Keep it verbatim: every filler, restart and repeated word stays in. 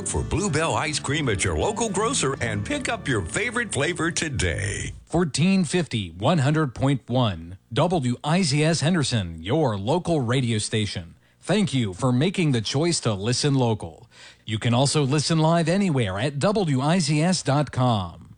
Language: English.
Look for Bluebell ice cream at your local grocer and pick up your favorite flavor today. fourteen fifty, one hundred point one W I Z S Henderson, your local radio station. Thank you for making the choice to listen local. You can also listen live anywhere at W I Z S dot com.